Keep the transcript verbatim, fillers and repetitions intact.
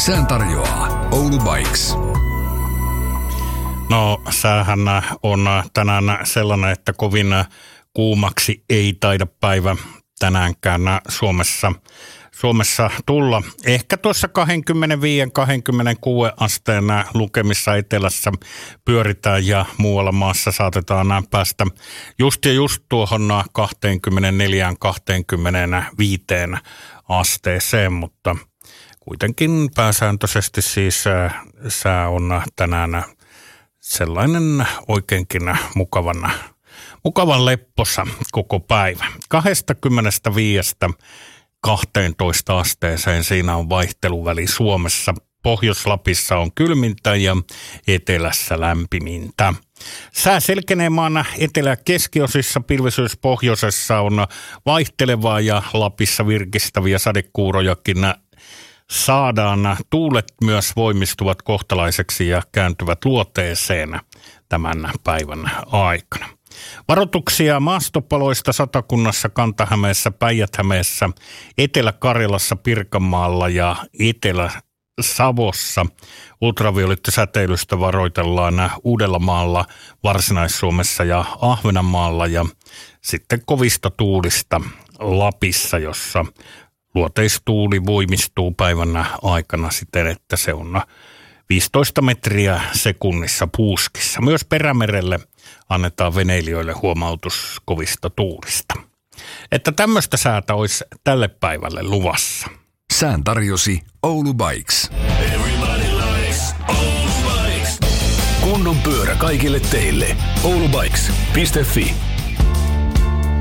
Sään tarjoaa Oulu Bikes. No, säähän on tänään sellainen, että kovin kuumaksi ei taida päivä tänäänkään Suomessa, Suomessa tulla. Ehkä tuossa kaksikymmentäviisi kaksikymmentäkuusi asteen lukemissa etelässä pyöritään ja muualla maassa saatetaan päästä just ja just tuohon kaksikymmentäneljä kaksikymmentäviisi asteeseen, mutta kuitenkin pääsääntöisesti siis sää on tänään sellainen oikeinkin mukavan, mukavan lepposa koko päivä. kaksikymmentäviisi kahteentoista asteeseen siinä on vaihteluväli Suomessa. Pohjois-Lapissa on kylmintä ja etelässä lämpimintä. Sää selkenee maan etelä- ja keskiosissa, pilvisyys pohjoisessa on vaihtelevaa ja Lapissa virkistäviä sadekuurojakin saadaan. Tuulet myös voimistuvat kohtalaiseksi ja kääntyvät luoteeseen tämän päivän aikana. Varoituksia maastopaloista Satakunnassa, Kanta-Hämeessä, Päijät-Hämeessä, Etelä-Karjalassa, Pirkanmaalla ja Etelä-Savossa. Ultraviolettisäteilystä varoitellaan Uudellamaalla, Varsinais-Suomessa ja Ahvenanmaalla ja sitten kovista tuulista Lapissa, jossa luoteistuuli voimistuu päivän aikana siten, että se on viisitoista metriä sekunnissa puuskissa. Myös Perämerelle annetaan veneilijöille huomautus kovista tuulista. Että tämmöistä säätä olisi tälle päivälle luvassa. Sään tarjosi Oulu Bikes. Kunnon pyörä kaikille teille. oulubikes piste fi